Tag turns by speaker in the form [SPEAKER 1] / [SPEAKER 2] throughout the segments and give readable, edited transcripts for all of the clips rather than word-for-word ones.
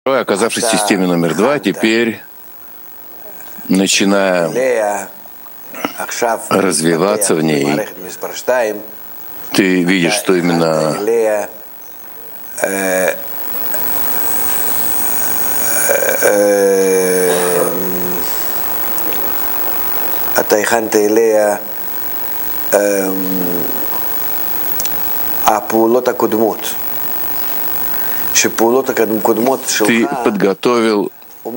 [SPEAKER 1] Оказавшись в системе номер 2, теперь, начиная развиваться в ней, ты видишь, что именно ты подготовил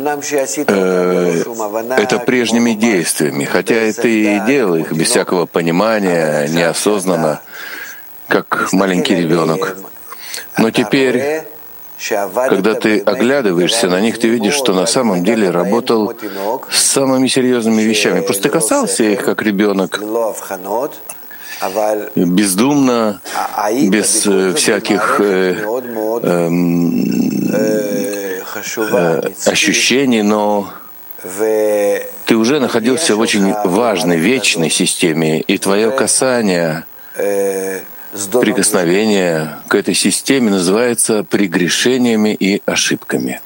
[SPEAKER 1] это прежними действиями, хотя и ты делал их без всякого понимания, неосознанно, как маленький ребенок. Но теперь, когда ты оглядываешься на них, ты видишь, что на самом деле работал с самыми серьезными вещами. Просто ты касался их как ребенок, бездумно, без всяких ощущений, но ты уже находился в очень важной, вечной системе, и твое касание, прикосновение к этой системе называется прегрешениями и ошибками.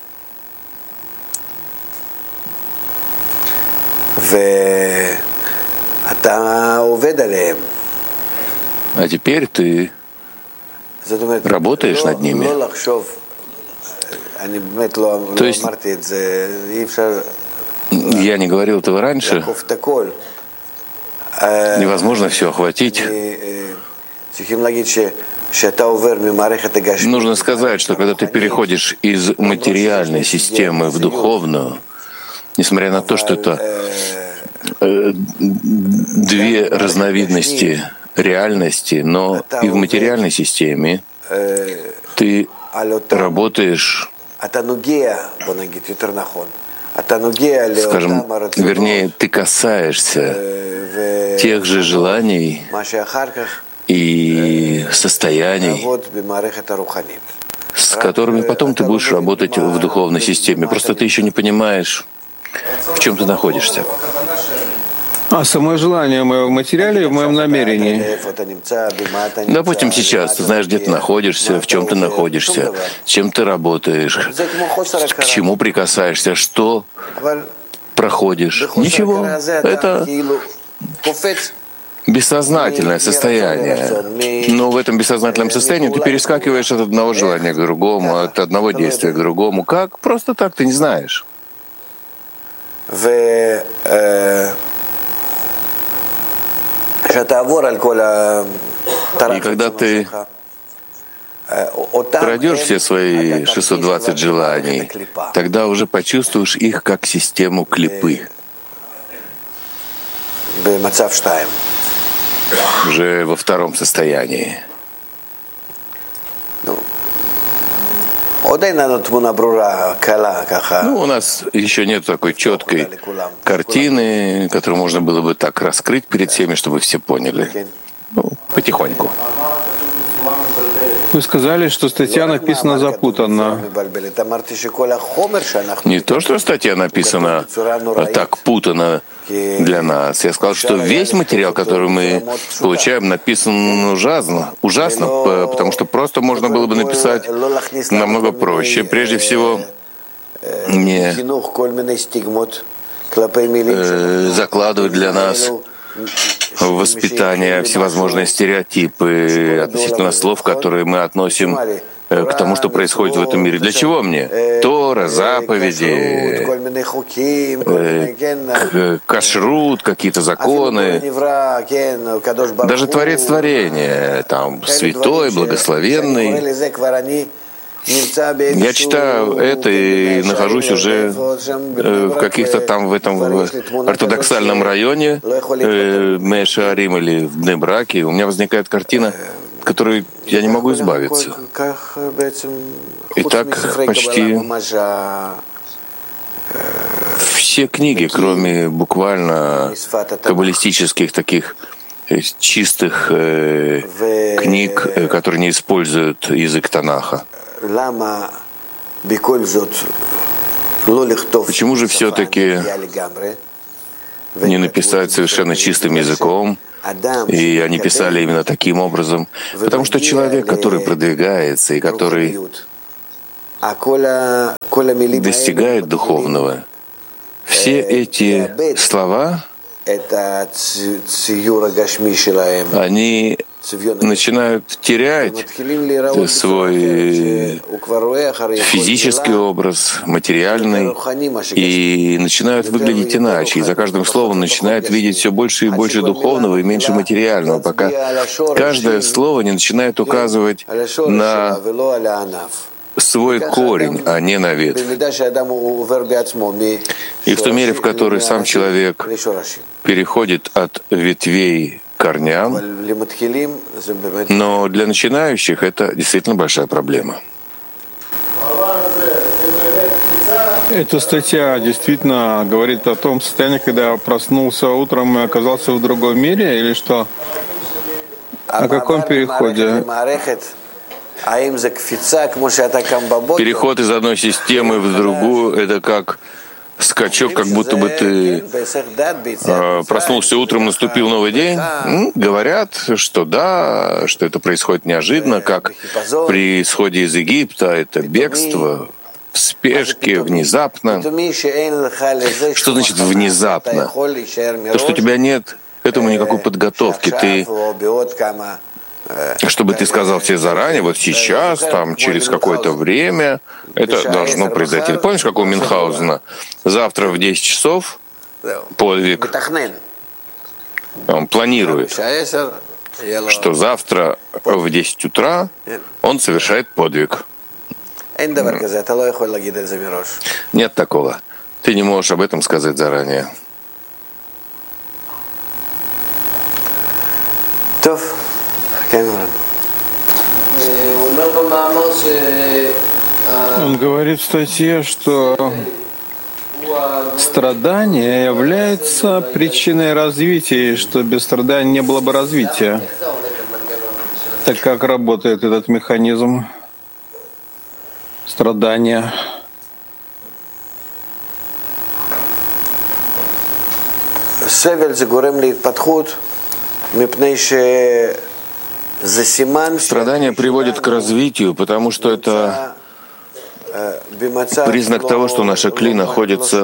[SPEAKER 1] А теперь ты работаешь над ними. То есть, я не говорил этого раньше, невозможно все охватить. Нужно сказать, что когда ты переходишь из материальной системы в духовную, несмотря на то, что это две разновидности реальности, но и в материальной системе ты работаешь, скажем, вернее, ты касаешься тех же желаний и состояний, с которыми потом ты будешь работать в духовной системе. Просто ты еще не понимаешь, в чем ты находишься.
[SPEAKER 2] Самое желание мое в материале, в моем намерении.
[SPEAKER 1] Допустим, сейчас ты знаешь, где ты находишься, в чем ты находишься, с чем ты работаешь, к чему прикасаешься, что проходишь. Ничего. Это бессознательное состояние. Но в этом бессознательном состоянии ты перескакиваешь от одного желания к другому, от одного действия к другому. Как? Просто так ты не знаешь. И когда ты пройдешь все свои 620 желаний, тогда уже почувствуешь их как систему клипы. Уже во втором состоянии. У нас еще нет такой четкой картины, которую можно было бы так раскрыть перед всеми, чтобы все поняли. Потихоньку.
[SPEAKER 2] Вы сказали, что статья написана запутанно.
[SPEAKER 1] Не то, что статья написана так путанно для нас. Я сказал, что весь материал, который мы получаем, написан ужасно, потому что просто можно было бы написать намного проще. Прежде всего, не закладывать для нас в воспитание всевозможные стереотипы относительно слов, которые мы относим к тому, что происходит в этом мире. Для чего мне? Тора, заповеди, кашрут, какие-то законы. Даже Творец творения, там, святой, благословенный. Я читаю это и нахожусь уже в каких-то там в этом ортодоксальном районе Меа-Шаарим или в Бней-Браке. У меня возникает картина, от которой я не могу избавиться. И так почти все книги, кроме буквально каббалистических таких чистых книг, которые не используют язык Танаха. Почему же все-таки не написать совершенно чистым языком, и они писали именно таким образом? Потому что человек, который продвигается и который достигает духовного. Все эти слова, они начинают терять свой физический образ, материальный, и начинают выглядеть иначе. И за каждым словом начинают видеть все больше и больше духовного и меньше материального, пока каждое слово не начинает указывать на свой корень, а не на ветвь. И в той мере, в которой сам человек переходит от ветвей к корням, но для начинающих это действительно большая проблема.
[SPEAKER 2] Эта статья действительно говорит о том состоянии, когда проснулся утром и оказался в другом мире, или что? О каком переходе?
[SPEAKER 1] Переход из одной системы в другую — это как скачок, как будто бы ты проснулся утром, наступил новый день. Говорят, что да, что это происходит неожиданно, как при исходе из Египта, это бегство в спешке, внезапно. Что значит внезапно? То, что у тебя нет к этому никакой подготовки. Ты, чтобы ты сказал себе заранее, вот сейчас, там, через какое-то время, это должно произойти. Помнишь, как у Мюнхгаузена? Завтра в 10 часов подвиг. Он планирует, что завтра в 10 утра он совершает подвиг. Нет такого. Ты не можешь об этом сказать заранее.
[SPEAKER 2] Он говорит в статье, что страдание является причиной развития, и что без страдания не было бы развития. Так как работает этот механизм страдания?
[SPEAKER 1] Страдание приводит к развитию, потому что это признак того, что наша кли находится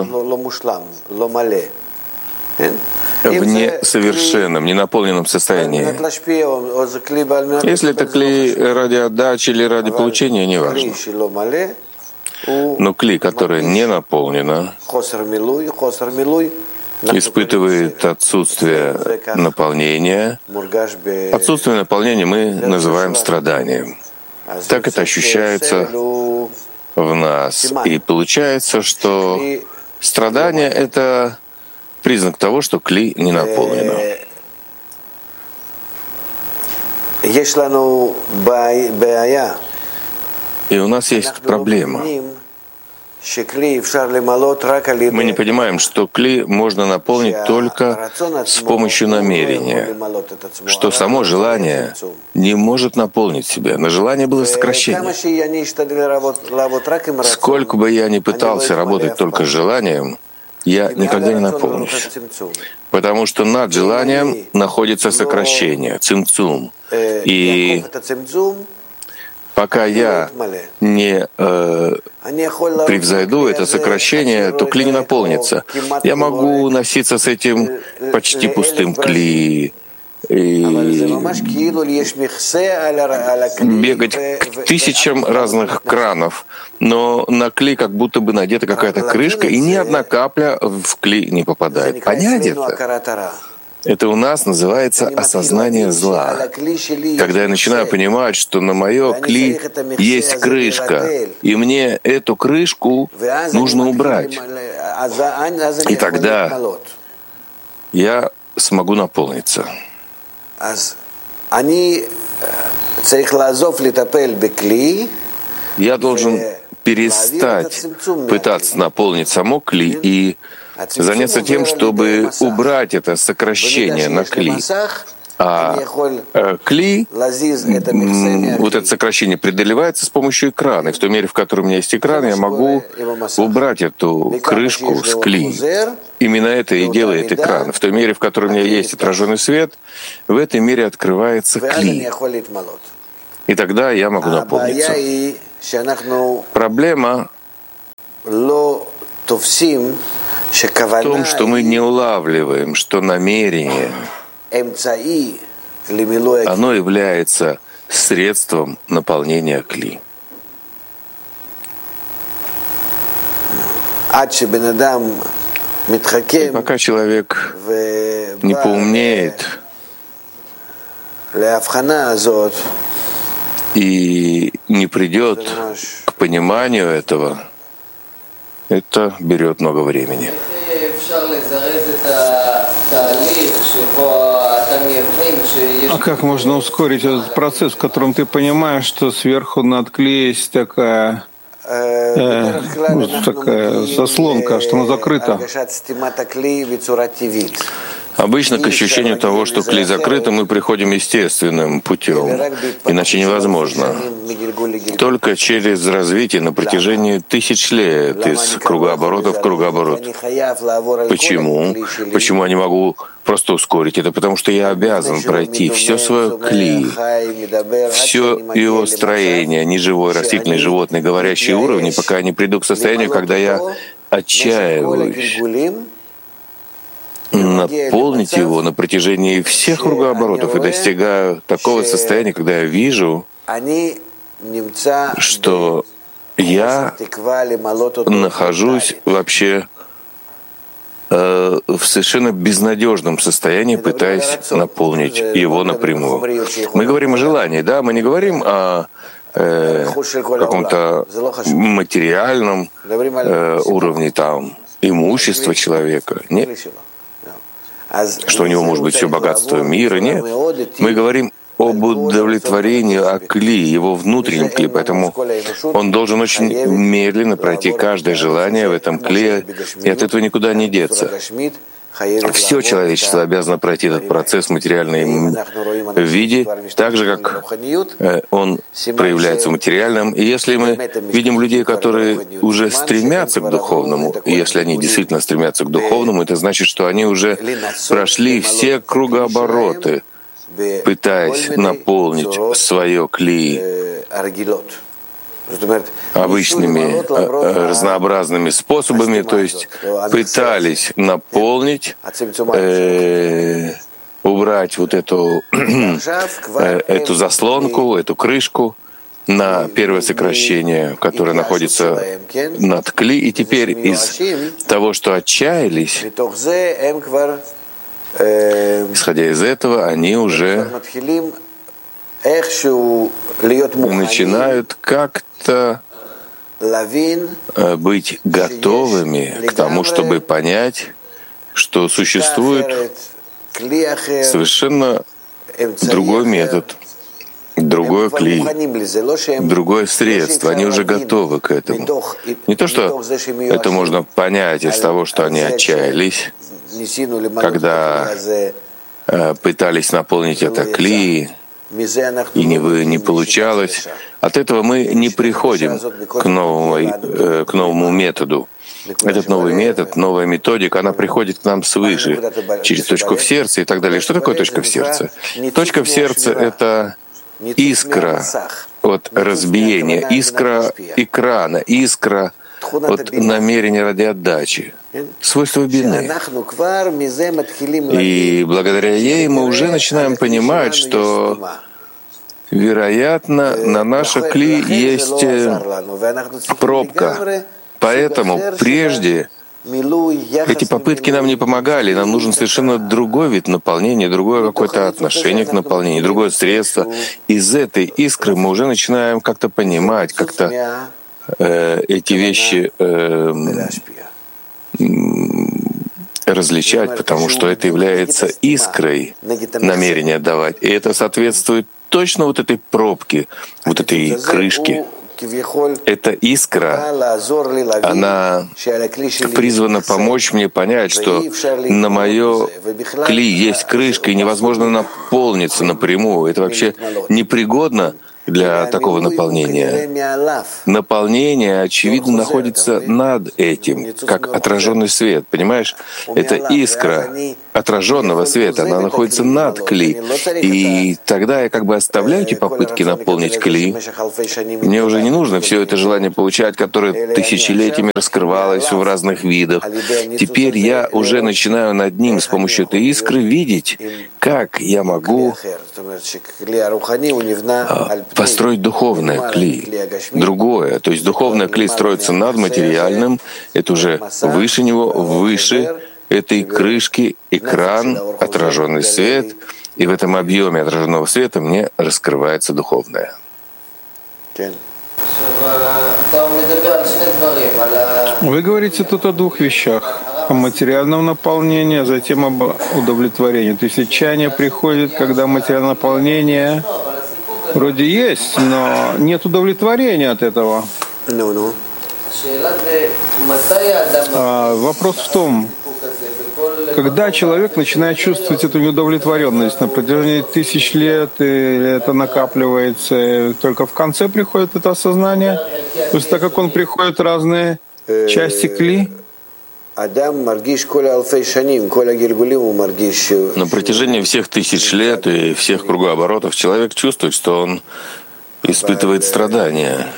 [SPEAKER 1] в несовершенном, ненаполненном состоянии. Если это кли ради отдачи или ради получения, неважно. Но кли, которая не наполнена, испытывает отсутствие наполнения. Отсутствие наполнения мы называем страданием. Так это ощущается в нас. И получается, что страдание — это признак того, что кли не наполнено. И у нас есть проблема. Мы не понимаем, что кли можно наполнить только с помощью намерения, что само желание не может наполнить себя. На желание было сокращение. Сколько бы я ни пытался работать только с желанием, я никогда не наполнюсь. Потому что над желанием находится сокращение, цимцум. И пока я не превзойду это сокращение, то кли не наполнится. Я могу носиться с этим почти пустым кли и бегать к тысячам разных кранов, но на кли как будто бы надета какая-то крышка, и ни одна капля в кли не попадает. Понять это? Это у нас называется осознание зла. Когда я начинаю понимать, что на мое кли есть крышка, и мне эту крышку нужно убрать. И тогда я смогу наполниться. Я должен перестать пытаться наполнить само кли и заняться тем, чтобы убрать это сокращение на кли. А кли, вот это сокращение преодолевается с помощью экрана. И в той мере, в которой у меня есть экран, я могу убрать эту крышку с кли. Именно это и делает экран. В той мере, в которой у меня есть отраженный свет, в этой мере открывается кли. И тогда я могу наполниться. Проблема в том, что мы не улавливаем, что намерение, оно является средством наполнения кли. И пока человек не поумнеет и не придет к пониманию этого, это берет много времени.
[SPEAKER 2] А как можно ускорить этот процесс, в котором ты понимаешь, что сверху над клеем есть такая заслонка, что она закрыта?
[SPEAKER 1] Обычно к ощущению того, что клей закрыт, мы приходим естественным путем, иначе невозможно. Только через развитие на протяжении тысяч лет из кругооборота в кругооборот. Почему? Почему я не могу просто ускорить это? Потому что я обязан пройти все свое кли, все его строение, неживой, растительный, животный, говорящие уровни, пока я не приду к состоянию, когда я отчаиваюсь наполнить его на протяжении всех кругооборотов и достигаю такого состояния, когда я вижу, что я нахожусь вообще в совершенно безнадежном состоянии, пытаясь наполнить его напрямую. Мы говорим о желании, да, мы не говорим о каком-то материальном уровне там имущества человека. Нет. Что у него может быть все богатство мира. Нет. Мы говорим об удовлетворении, о кли, его внутреннем кли. Поэтому он должен очень медленно пройти каждое желание в этом клее, и от этого никуда не деться. Все человечество обязано пройти этот процесс в материальном виде, так же, как он проявляется в материальном. И если мы видим людей, которые уже стремятся к духовному, и если они действительно стремятся к духовному, это значит, что они уже прошли все кругообороты, пытаясь наполнить свое кли обычными разнообразными способами, то есть пытались наполнить, убрать вот эту заслонку, эту крышку на первое сокращение, которое находится над кли, и теперь из того, что отчаялись, исходя из этого, они уже начинают как-то быть готовыми к тому, чтобы понять, что существует совершенно другой метод, другой кли, другое средство. Они уже готовы к этому. Не то, что это можно понять из того, что они отчаялись, когда пытались наполнить это кли, и не получалось. От этого мы не приходим к новому методу. Этот новый метод, новая методика, она приходит к нам свыше, через точку в сердце и так далее. Что такое точка в сердце? Точка в сердце — это искра от разбиения, искра экрана, искра от намерения ради отдачи. Свойство бины. И благодаря ей мы уже начинаем понимать, что, вероятно, на наше кли есть пробка. Поэтому прежде эти попытки нам не помогали. Нам нужен совершенно другой вид наполнения, другое какое-то отношение к наполнению, другое средство. Из этой искры мы уже начинаем как-то понимать, как-то эти вещи различать, потому что это является искрой намерения давать. И это соответствует точно вот этой пробке, вот этой крышке. Эта искра, она призвана помочь мне понять, что на мое кли есть крышка, и невозможно наполниться напрямую. Это вообще непригодно для такого наполнения. Наполнение, очевидно, находится над этим, как отраженный свет. Понимаешь? Это искра отраженного света, она находится над кли. И тогда я как бы оставляю эти попытки наполнить кли. Мне уже не нужно все это желание получать, которое тысячелетиями раскрывалось в разных видах. Теперь я уже начинаю над ним с помощью этой искры видеть, как я могу построить духовное кли, другое. То есть духовное кли строится над материальным, это уже выше него, выше этой крышки, экран, отраженный свет, и в этом объеме отраженного света мне раскрывается духовное.
[SPEAKER 2] Вы говорите тут о двух вещах. О материальном наполнении, а затем об удовлетворении. То есть отчаяние приходит, когда материальное наполнение вроде есть, но нет удовлетворения от этого. Вопрос в том, когда человек начинает чувствовать эту неудовлетворенность на протяжении тысяч лет, или это накапливается, только в конце приходит это осознание, то есть так как он приходит разные части кли.
[SPEAKER 1] На протяжении всех тысяч лет и всех кругооборотов человек чувствует, что он испытывает страдания.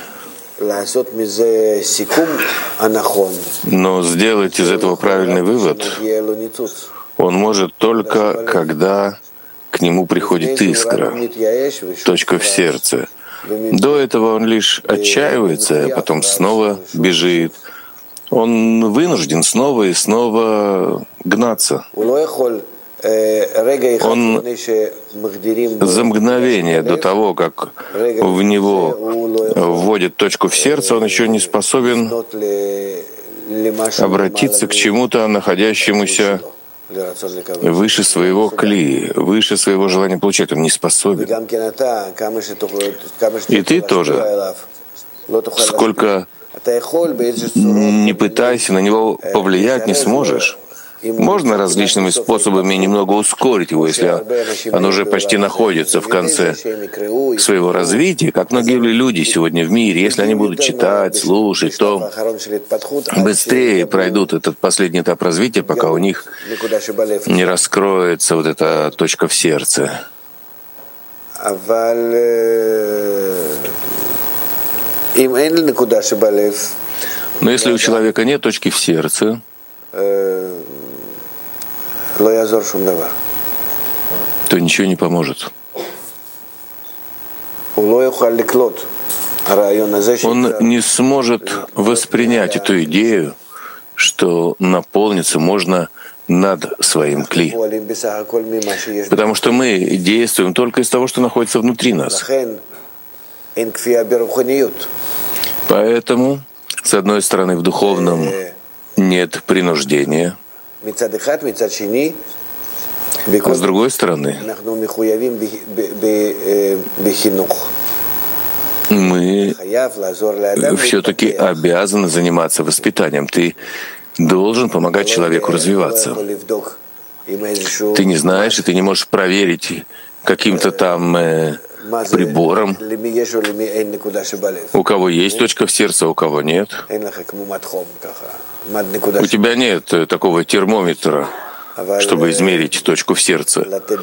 [SPEAKER 1] Но сделать из этого правильный вывод он может только, когда к нему приходит искра, точка в сердце. До этого он лишь отчаивается, а потом снова бежит. Он вынужден снова и снова гнаться. Он за мгновение до того, как в него вводит точку в сердце, он еще не способен обратиться к чему-то, находящемуся выше своего кли, выше своего желания получать. Он не способен. И ты тоже. Сколько не пытайся на него повлиять, не сможешь. Можно различными способами немного ускорить его, если он уже почти находится в конце своего развития, как многие люди сегодня в мире. Если они будут читать, слушать, то быстрее пройдут этот последний этап развития, пока у них не раскроется вот эта точка в сердце. Но если у человека нет точки в сердце, то ничего не поможет. Он не сможет воспринять эту идею, что наполниться можно над своим кли. Потому что мы действуем только из того, что находится внутри нас. Поэтому, с одной стороны, в духовном нет принуждения, а с другой стороны, мы все-таки обязаны заниматься воспитанием. Ты должен помогать человеку развиваться. Ты не знаешь, и ты не можешь проверить каким-то там прибором, у кого есть точка в сердце, у кого нет. У тебя нет такого термометра, чтобы измерить точку в сердце.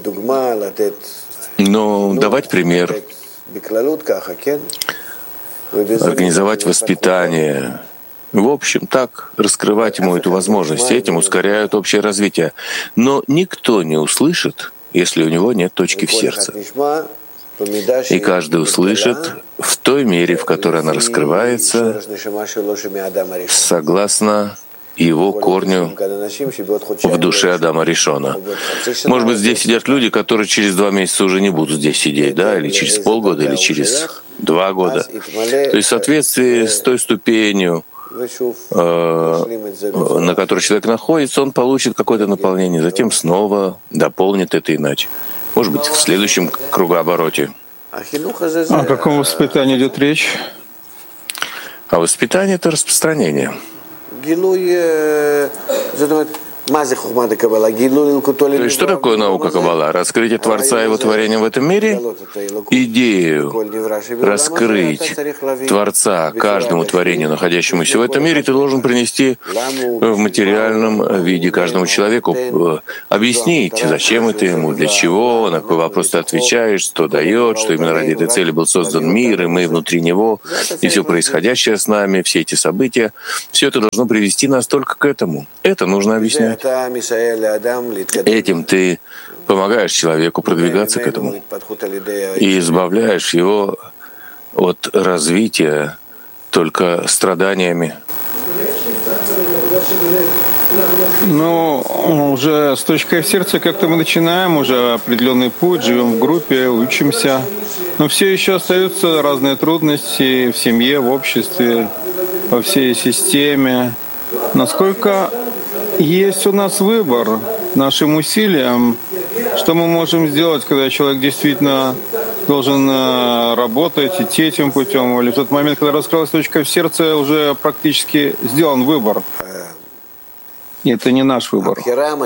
[SPEAKER 1] Но давать пример, организовать воспитание, в общем, так раскрывать ему эту возможность, этим ускоряют общее развитие. Но никто не услышит, если у него нет точки в сердце. И каждый услышит в той мере, в которой она раскрывается, согласно его корню в душе Адама Ришона. Может быть, здесь сидят люди, которые через 2 месяца уже не будут здесь сидеть, да, или через полгода, или через 2 года. То есть в соответствии с той ступенью, на которой человек находится, он получит какое-то наполнение, затем снова дополнит это иначе. Может быть, в следующем кругообороте.
[SPEAKER 2] О каком воспитании идет речь?
[SPEAKER 1] А воспитание — это распространение. То есть, что такое наука Каббала? Раскрытие Творца и его творения в этом мире? Идею раскрыть Творца каждому творению, находящемуся в этом мире, ты должен принести в материальном виде каждому человеку, объяснить, зачем это ему, для чего, на какой вопрос ты отвечаешь, что дает, что именно ради этой цели был создан мир, и мы внутри него, и все происходящее с нами, все эти события, все это должно привести нас только к этому. Это нужно объяснять. Этим ты помогаешь человеку продвигаться к этому и избавляешь его от развития только страданиями.
[SPEAKER 2] Ну, уже с точкой в сердце как-то мы начинаем уже определенный путь, живем в группе, учимся. Но все еще остаются разные трудности в семье, в обществе, во всей системе. Насколько есть у нас выбор нашим усилиям, что мы можем сделать, когда человек действительно должен работать, идти этим путем, или в тот момент, когда раскрылась точка в сердце, уже практически сделан выбор. И это не наш выбор.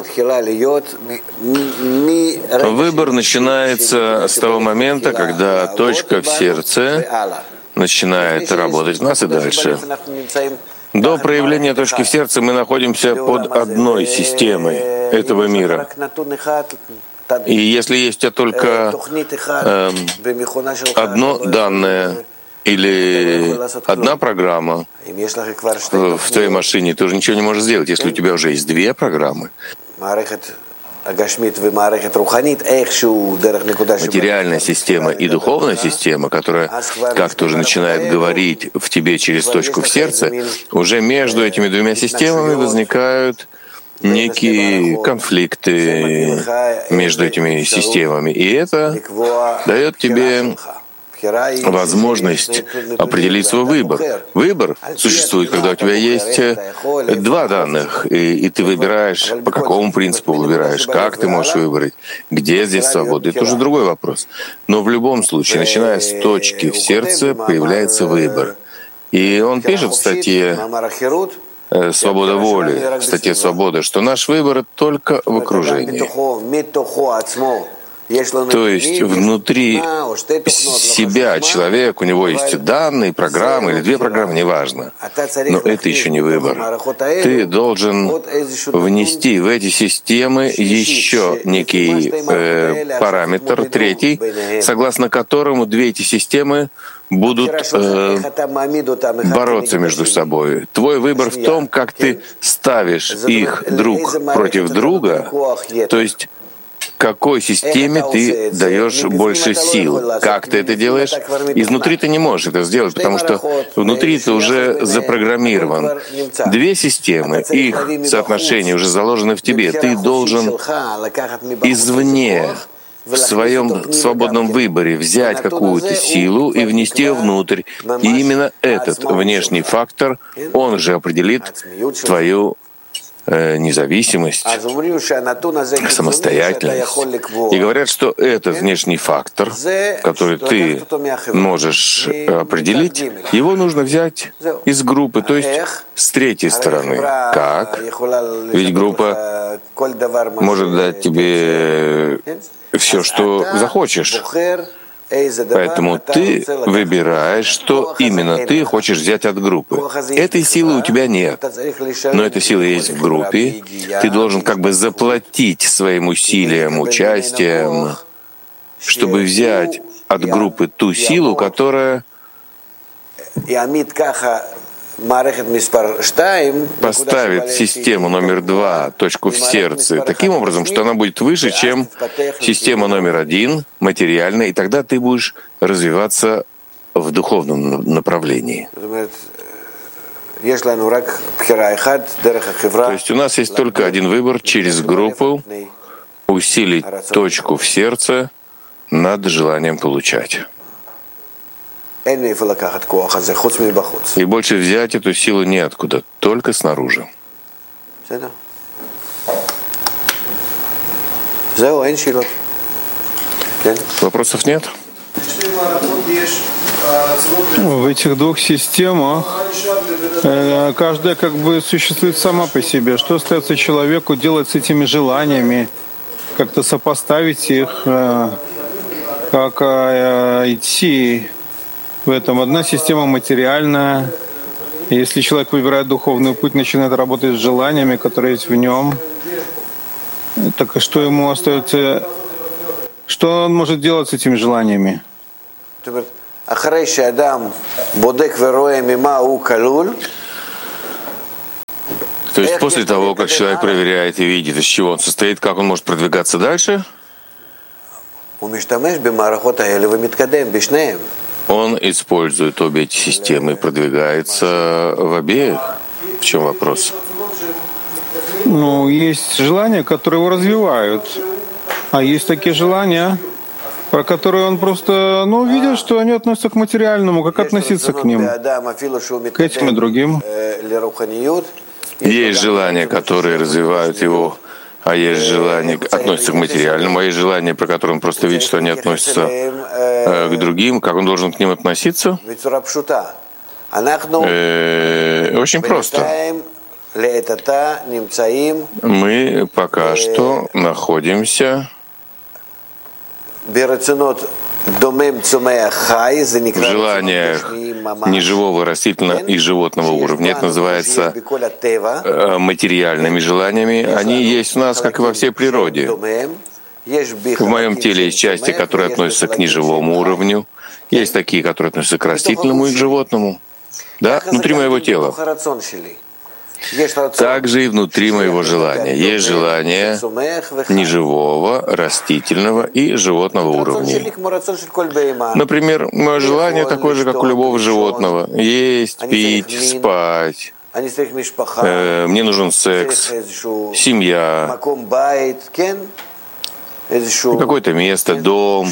[SPEAKER 1] Выбор начинается с того момента, когда точка в сердце начинает работать в нас и дальше. До проявления точки в сердце мы находимся под одной системой этого мира. И если есть у тебя только одно данное или одна программа в твоей машине, ты уже ничего не можешь сделать. Если у тебя уже есть две программы, материальная система и духовная система, которая как-то уже начинает говорить в тебе через точку в сердце, уже между этими двумя системами возникают некие конфликты между этими системами. И это дает тебе возможность определить свой выбор. Выбор существует, когда у тебя есть два данных, и ты выбираешь, по какому принципу выбираешь, как ты можешь выбрать, где здесь свобода. Это уже другой вопрос. Но в любом случае, начиная с точки в сердце, появляется выбор. И он пишет в статье «Свобода воли», в статье «Свобода», что наш выбор только в окружении. То есть внутри себя человек, у него есть данные, программы или две программы, неважно. Но это еще не выбор. Ты должен внести в эти системы еще некий параметр, третий, согласно которому две эти системы будут бороться между собой. Твой выбор в том, как ты ставишь их друг против друга, то есть какой системе ты даешь больше сил, как ты это делаешь. Изнутри ты не можешь это сделать, потому что внутри ты уже запрограммирован. Две системы, их соотношение уже заложено в тебе. Ты должен извне, в своем свободном выборе взять какую-то силу и внести ее внутрь. И именно этот внешний фактор, он же определит твою независимость, самостоятельность. И говорят, что этот внешний фактор, который ты можешь определить, его нужно взять из группы, то есть с третьей стороны. Как? Ведь группа может дать тебе все, что захочешь. Поэтому ты выбираешь, что именно ты хочешь взять от группы. Этой силы у тебя нет, но эта сила есть в группе. Ты должен как бы заплатить своим усилием, участием, чтобы взять от группы ту силу, которая поставит систему номер 2, точку в сердце, таким образом, что она будет выше, чем система номер 1, материальная, и тогда ты будешь развиваться в духовном направлении. То есть у нас есть только один выбор через группу усилить точку в сердце над желанием получать. И больше взять эту силу неоткуда, только снаружи. Вопросов нет?
[SPEAKER 2] В этих двух системах каждая как бы существует сама по себе. Что остается человеку делать с этими желаниями? Как-то сопоставить их, как идти в этом. Одна система материальная. Если человек выбирает духовный путь, начинает работать с желаниями, которые есть в нем, так что ему остается? Что он может делать с этими желаниями?
[SPEAKER 1] То есть после того, как человек проверяет и видит, из чего он состоит, как он может продвигаться дальше, он использует обе эти системы и продвигается в обеих. В чем вопрос?
[SPEAKER 2] Ну, есть желания, которые его развивают, а есть такие желания, про которые он просто, видит, что они относятся к материальному, как относиться к ним, к этим и другим.
[SPEAKER 1] Есть желания, которые развивают его, а есть желания, относятся к материальному, а есть желания, про которые он просто видит, что они относятся к другим. Как он должен к ним относиться? Очень просто. Мы пока что находимся в желаниях неживого растительного и животного уровня. Это называется материальными желаниями. Они есть у нас, как и во всей природе. В моем теле есть части, которые относятся к неживому уровню. Есть такие, которые относятся к растительному и к животному. Да, внутри моего тела. Также и внутри моего желания. Есть желание неживого, растительного и животного уровня. Например, мое желание такое же, как у любого животного. Есть, пить, спать. Мне нужен секс, семья, какое-то место, дом,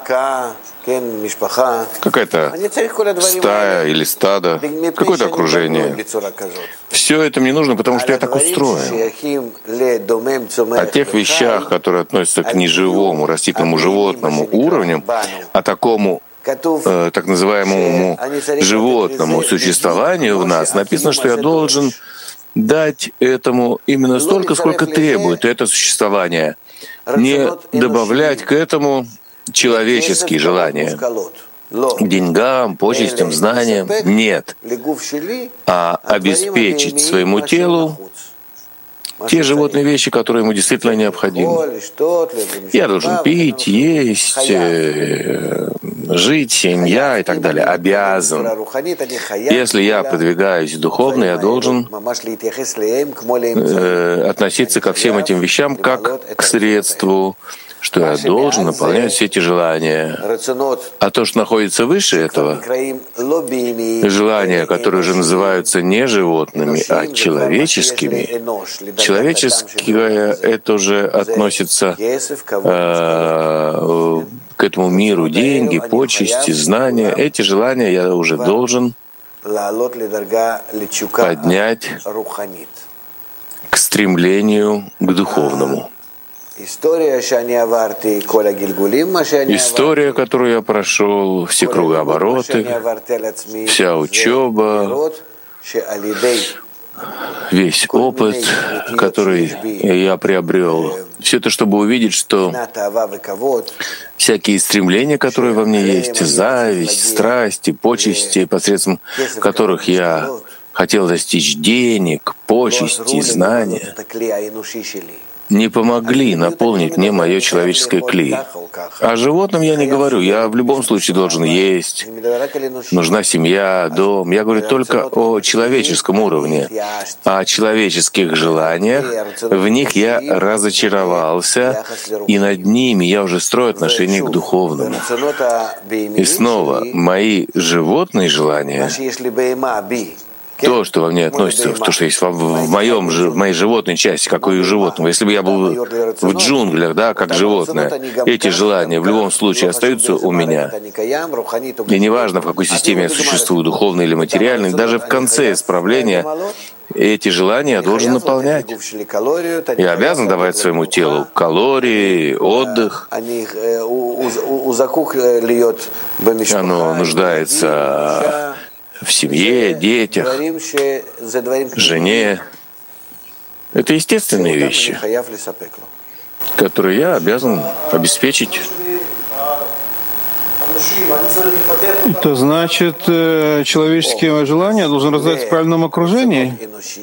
[SPEAKER 1] какая-то стая или стадо, какое-то окружение. Все это мне нужно, потому что я так устроен. О тех вещах, которые относятся к неживому, растительному, животному уровню, а такому так называемому животному существованию в нас, написано, что я должен дать этому именно столько, сколько требует это существование. Не добавлять к этому человеческие желания, к деньгам, почестям, знаниям. Нет. А обеспечить своему телу те животные вещи, которые ему действительно необходимы. Я должен пить, есть, жить, семья и так далее. Обязан. Если я продвигаюсь духовно, я должен относиться ко всем этим вещам как к средству, что я должен наполнять все эти желания. А то, что находится выше этого, желания, которые уже называются не животными, а человеческими, человеческое это уже относится к этому миру, деньги, почести, знания. Эти желания я уже должен поднять к стремлению к духовному. История, которую я прошел, все кругообороты, вся учеба, весь опыт, который я приобрел, все это, чтобы увидеть, что всякие стремления, которые во мне есть, зависть, страсти, почести, посредством которых я хотел достичь денег, почести, знания, не помогли наполнить мне мое человеческое кли. О животном я не говорю. Я в любом случае должен есть. Нужна семья, дом. Я говорю только о человеческом уровне. О человеческих желаниях. В них я разочаровался, и над ними я уже строю отношение к духовному. И снова, мои животные желания, то, что во мне относится, то, что есть в моей животной части, как и у животного. Если бы я был в джунглях, да, как животное, эти желания в любом случае остаются у меня. И неважно, в какой системе я существую, духовной или материальной, даже в конце исправления эти желания я должен наполнять. Я обязан давать своему телу калории, отдых. Оно нуждается в семье, детях, жене. Это естественные вещи, которые я обязан обеспечить.
[SPEAKER 2] Это значит, человеческие желания должны развиваться в правильном окружении?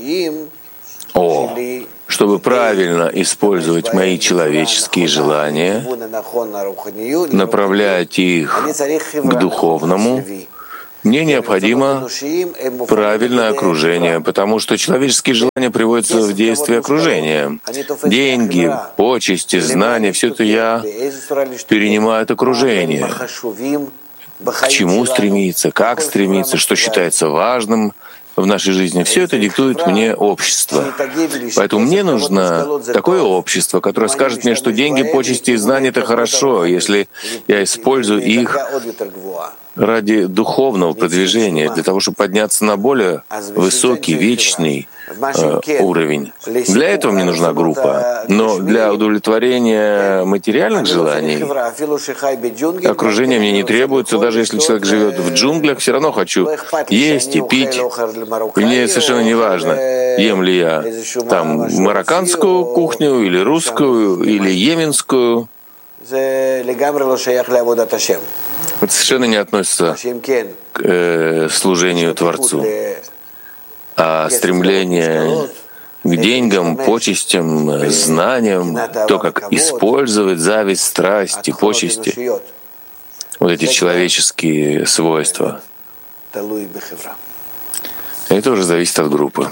[SPEAKER 1] Чтобы правильно использовать мои человеческие желания, направлять их к духовному, мне необходимо правильное окружение, потому что человеческие желания приводятся в действие окружения. Деньги, почести, знания — все это я перенимаю от окружения. К чему стремиться, как стремиться, что считается важным в нашей жизни — все это диктует мне общество. Поэтому мне нужно такое общество, которое скажет мне, что деньги, почести и знания — это хорошо, если я использую их ради духовного продвижения, для того, чтобы подняться на более высокий, вечный уровень. Для этого мне нужна группа. Но для удовлетворения материальных желаний окружение мне не требуется. Даже если человек живет в джунглях, все равно хочу есть и пить. И мне совершенно не важно, ем ли я там марокканскую кухню, или русскую, или йеменскую. Это совершенно не относится к служению Творцу. А стремление к деньгам, почестям, знаниям, то, как использовать зависть, страсть и почести, вот эти человеческие свойства, это уже зависит от группы,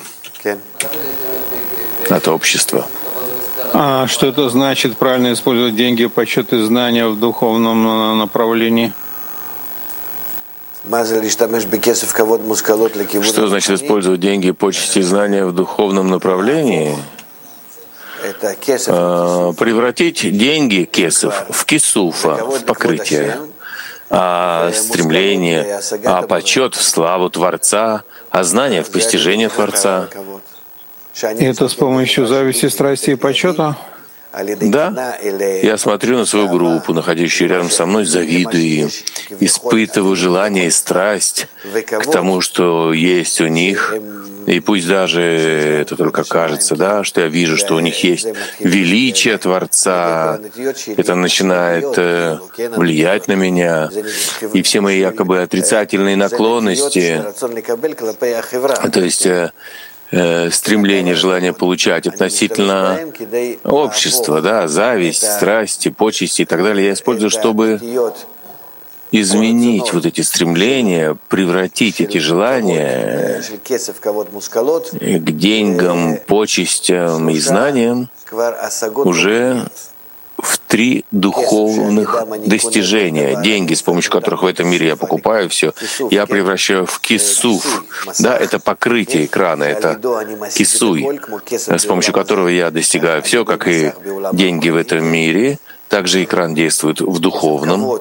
[SPEAKER 1] от общества.
[SPEAKER 2] А что это значит правильно использовать деньги, почет и знания в духовном направлении?
[SPEAKER 1] Что значит использовать деньги, почести и знания в духовном направлении? Превратить деньги кесов в кисуфа, в покрытие, а стремление, а почет в славу Творца, а знание в постижение Творца.
[SPEAKER 2] И это с помощью зависти, страсти и почета?
[SPEAKER 1] Да, я смотрю на свою группу, находящую рядом со мной, завидую им, испытываю желание и страсть к тому, что есть у них, и пусть даже это только кажется, да, что я вижу, что у них есть величие Творца, это начинает влиять на меня, и все мои якобы отрицательные наклонности, то есть стремление, желание получать относительно общества, да, зависть, страсти, почести и так далее, я использую, чтобы изменить вот эти стремления, превратить эти желания к деньгам, почестям и знаниям уже в 3 духовных достижения. Деньги, с помощью которых в этом мире я покупаю все, я превращаю в кисуф. Да, это покрытие экрана, это кисуй, с помощью которого я достигаю все, как и деньги в этом мире. Также экран действует в духовном.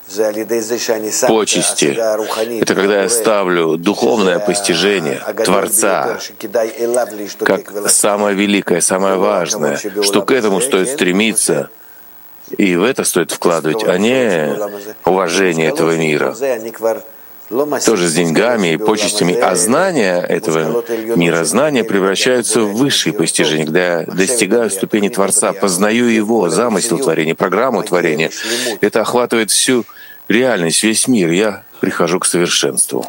[SPEAKER 1] Почести — это когда я ставлю духовное постижение Творца как самое великое, самое важное, что к этому стоит стремиться, и в это стоит вкладывать, а не уважение этого мира. Тоже с деньгами и почестями. А знания этого мира, знания превращаются в высшие постижения, когда я достигаю ступени Творца, познаю Его, замысел творения, программу творения. Это охватывает всю реальность, весь мир. Я прихожу к совершенству.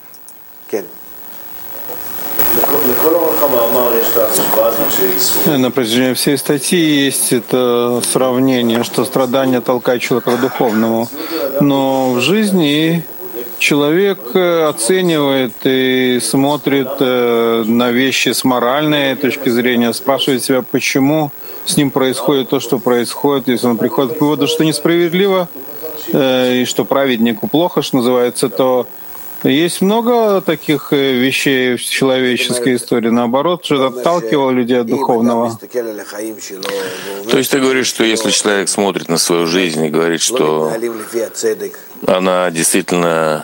[SPEAKER 2] На протяжении всей статьи есть это сравнение, что страдания толкают человека к духовному. Но в жизни человек оценивает и смотрит на вещи с моральной точки зрения, спрашивает себя, почему с ним происходит то, что происходит. Если он приходит к выводу, что несправедливо и что праведнику плохо, что называется, то Есть много таких вещей в человеческой истории, наоборот, что отталкивало людей от духовного.
[SPEAKER 1] То есть ты говоришь, что если человек смотрит на свою жизнь и говорит, что она действительно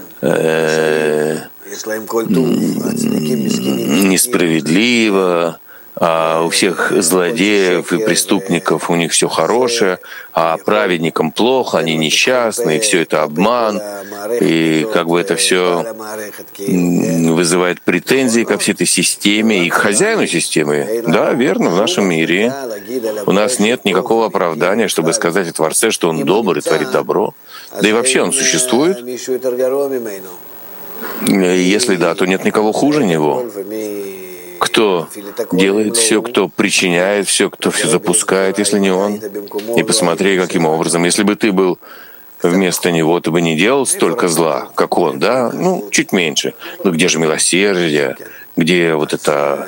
[SPEAKER 1] несправедлива, а у всех злодеев и преступников у них все хорошее, а праведникам плохо, они несчастны, и все это обман, и как бы это все вызывает претензии ко всей этой системе и к хозяину системы. Да, верно, в нашем мире у нас нет никакого оправдания, чтобы сказать о Творце, что Он добр и творит добро. Да и вообще Он существует. Если да, то нет никого хуже Него. Кто делает все, кто причиняет все, кто все запускает, если не Он. И посмотри, каким образом. Если бы ты был вместо Него, ты бы не делал столько зла, как Он, да? Ну, чуть меньше. Но где же милосердие? Где вот эта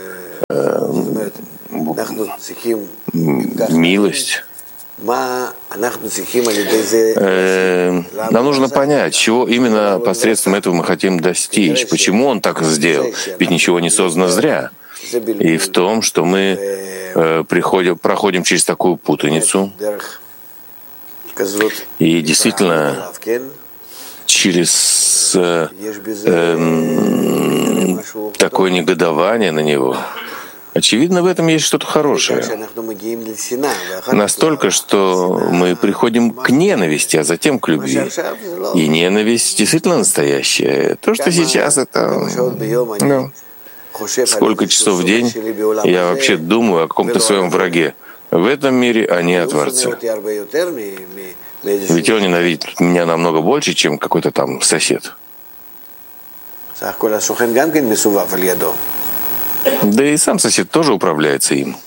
[SPEAKER 1] милость? Нам нужно понять, чего именно посредством этого мы хотим достичь, почему Он так сделал. Ведь ничего не создано зря. И в том, что мы проходим через такую путаницу, и действительно через такое негодование на Него. Очевидно, в этом есть что-то хорошее. Настолько, что мы приходим к ненависти, а затем к любви. И ненависть действительно настоящая. То, что сейчас это... Ну, сколько часов в день я вообще думаю о каком-то своем враге. В этом мире, а не о Творце. Ведь он ненавидит меня намного больше, чем какой-то там сосед. Да и сам сосед тоже управляется им.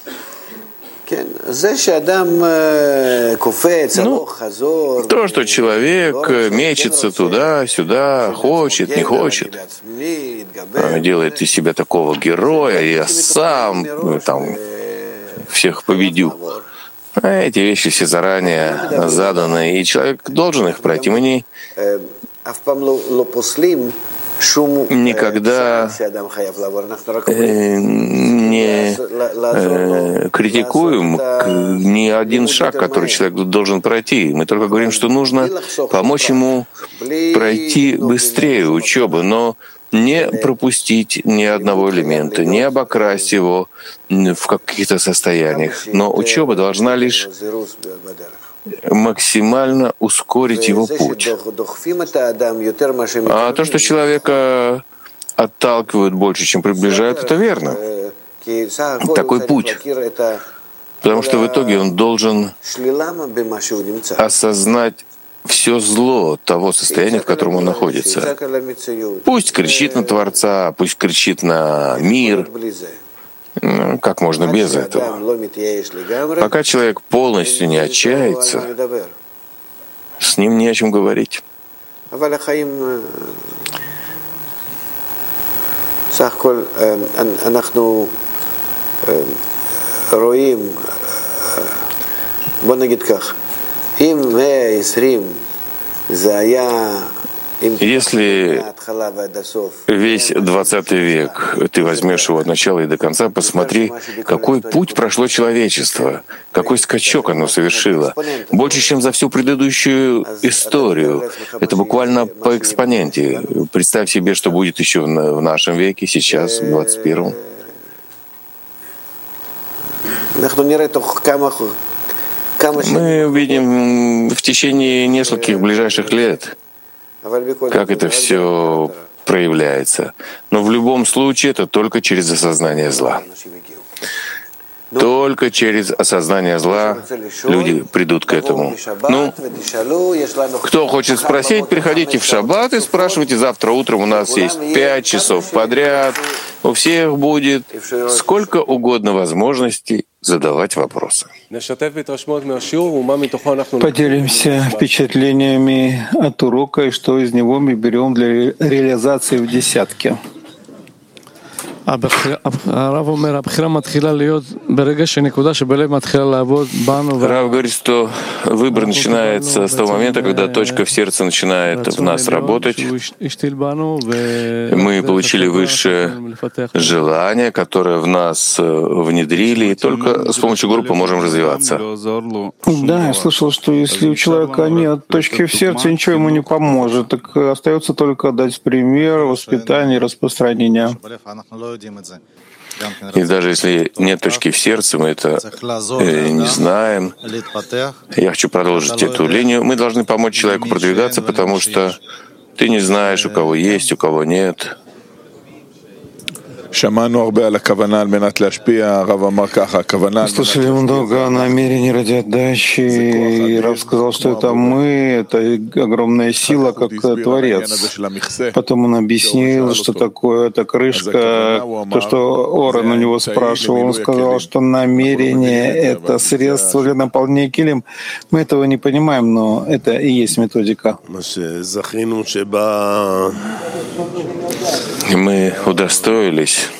[SPEAKER 1] Ну, то, что человек мечется туда-сюда, хочет, не хочет, делает из себя такого героя, я сам там всех победю. Эти вещи все заранее заданы, и человек должен их пройти. Мы никогда не критикуем ни один шаг, который человек должен пройти. Мы только говорим, что нужно помочь ему пройти быстрее учебу, но не пропустить ни одного элемента, не обокрасть его в каких-то состояниях. Но учеба должна лишь максимально ускорить его путь. А то, что человека отталкивают больше, чем приближают, это верно. Такой путь. Потому что в итоге он должен осознать все зло того состояния, в котором он находится. Пусть кричит на Творца, пусть кричит на мир. Как можно без этого? Пока человек полностью не отчаяется, с ним не о чем говорить. Если весь 20 век ты возьмешь его от начала и до конца, посмотри, какой путь прошло человечество, какой скачок оно совершило. Больше, чем за всю предыдущую историю. Это буквально по экспоненте. Представь себе, что будет еще в нашем веке, сейчас, в 21-м. Мы увидим в течение нескольких ближайших лет, как это все проявляется. Но в любом случае это только через осознание зла. Только через осознание зла люди придут к этому. Ну, кто хочет спросить, приходите в шаббат и спрашивайте. Завтра утром у нас есть 5 часов подряд. У всех будет сколько угодно возможностей задавать вопросы.
[SPEAKER 2] Поделимся впечатлениями от урока и что из него мы берем для реализации в десятке.
[SPEAKER 1] Рав говорит, что выбор начинается с того момента, когда точка в сердце начинает в нас работать. Мы получили высшее желание, которое в нас внедрили, и только с помощью группы можем развиваться.
[SPEAKER 2] Да, я слышал, что если у человека нет точки в сердце, ничего ему не поможет. Так остается только дать пример, воспитание, распространение.
[SPEAKER 1] И даже если нет точки в сердце, мы это не знаем. Я хочу продолжить эту линию. Мы должны помочь человеку продвигаться, потому что ты не знаешь, у кого есть, у кого нет.
[SPEAKER 2] Слышали много о намерении ради отдачи, и Рав сказал, что это мы, это огромная сила, как Творец. Потом он объяснил, что такое эта крышка, то, что Орен у него спрашивал, он сказал, что намерение — это средство для наполнения килим. Мы этого не понимаем, но это и есть методика.
[SPEAKER 1] Мы удостоились,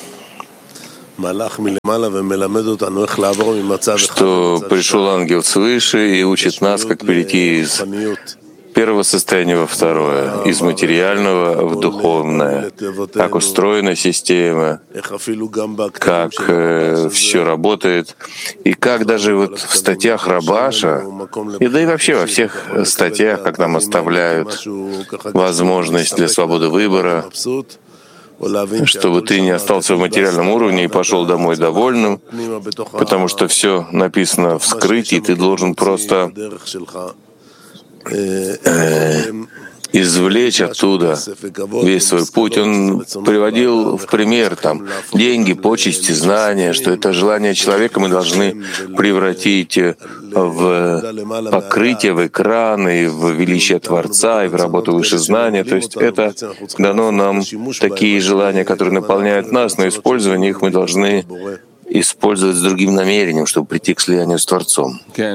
[SPEAKER 1] что пришел ангел свыше и учит нас, как перейти из первого состояния во второе, из материального в духовное, как устроена система, как все работает, и как даже вот в статьях Рабаша, и да и вообще во всех статьях, как нам оставляют возможность для свободы выбора, чтобы ты не остался в материальном уровне и пошел домой довольным, потому что все написано в скрытии, ты должен просто извлечь оттуда весь свой путь. Он приводил в пример там деньги, почести, знания, что это желание человека мы должны превратить в покрытие, в экраны, в величие Творца и в работу выше знания. То есть это дано нам такие желания, которые наполняют нас, но использование их мы должны использовать с другим намерением, чтобы прийти к слиянию с Творцом.
[SPEAKER 2] Да,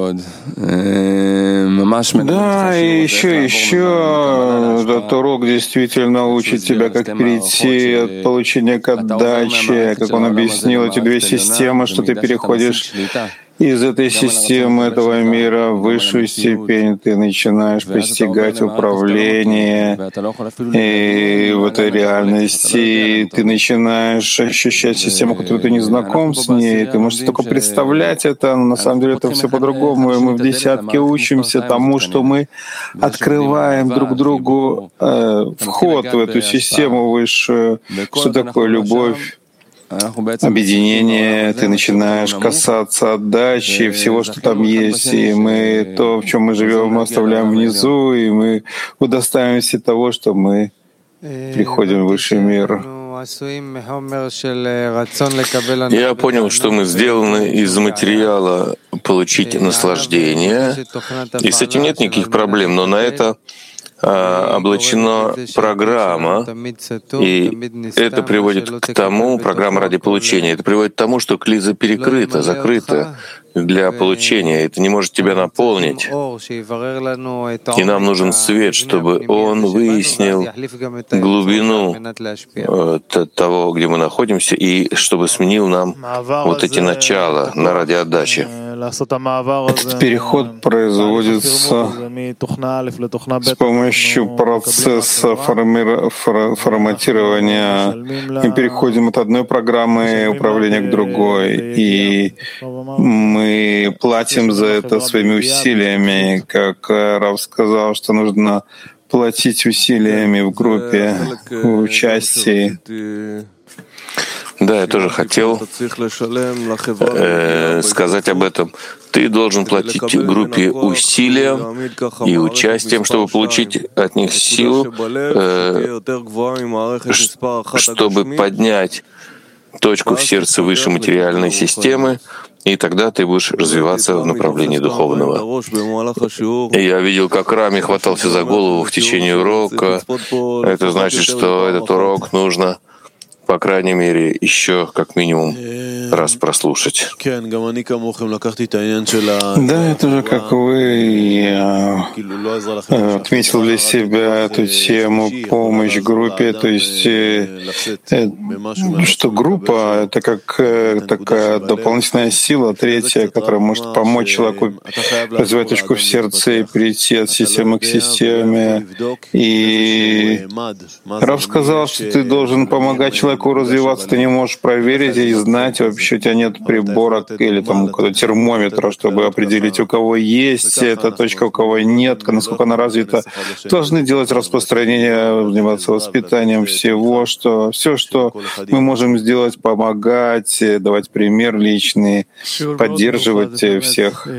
[SPEAKER 2] и еще этот урок действительно учит тебя, как перейти от получения к отдаче, как он объяснил, эти две системы, что ты переходишь из этой системы, этого мира в высшую степень, ты начинаешь постигать управление, и в этой реальности ты начинаешь ощущать систему, которую ты не знаком с ней, ты можешь только представлять это, но на самом деле это все по-другому, и мы в десятке учимся тому, что мы открываем друг другу вход в эту систему высшую, что такое любовь, объединение, ты начинаешь касаться отдачи, всего, что там есть, и мы то, в чем мы живем, мы оставляем внизу, и мы удостаиваемся того, что мы приходим в высший мир.
[SPEAKER 1] Я понял, что мы сделаны из материала получить наслаждение, и с этим нет никаких проблем, но на это облачена программа, и это приводит к тому, программа ради получения, это приводит к тому, что клиза перекрыта, закрыта для получения, это не может тебя наполнить. И нам нужен свет, чтобы он выяснил глубину того, где мы находимся, и чтобы сменил нам вот эти начала на ради отдачи.
[SPEAKER 2] Этот переход производится с помощью процесса форматирования. Мы переходим от одной программы управления к другой, и мы платим за это своими усилиями. Как Рав сказал, что нужно платить усилиями в группе, в участии.
[SPEAKER 1] Да, я тоже хотел сказать об этом. Ты должен платить группе усилием и участием, чтобы получить от них силу, чтобы поднять точку в сердце выше материальной системы, и тогда ты будешь развиваться в направлении духовного. И я видел, как Рами хватался за голову в течение урока. Это значит, что этот урок нужно по крайней мере, еще как минимум раз прослушать.
[SPEAKER 2] Да, это же как вы отметил для себя эту тему помощь группе, то есть что группа — это как такая дополнительная сила, третья, которая может помочь человеку развивать точку в сердце и перейти от системы к системе. И Рав сказал, что ты должен помогать человеку развиваться, ты не можешь проверить и знать, вообще у тебя нет прибора или там термометра, чтобы определить, у кого есть эта точка, у кого нет, насколько она развита. Должны делать распространение, заниматься воспитанием всего, все, что мы можем сделать, помогать, давать пример личный, поддерживать всех.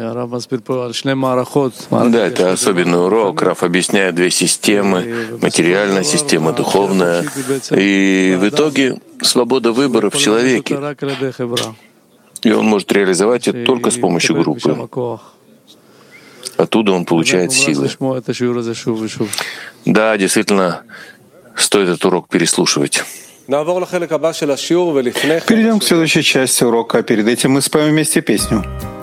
[SPEAKER 1] Да, это особенный урок. Рав объясняет две системы: материальная система, духовная. И в итоге свобода выбора в человеке. И он может реализовать это только с помощью группы. Оттуда он получает силы. Да, действительно, стоит этот урок переслушивать.
[SPEAKER 2] Перейдем к следующей части урока. Перед этим мы споем вместе песню.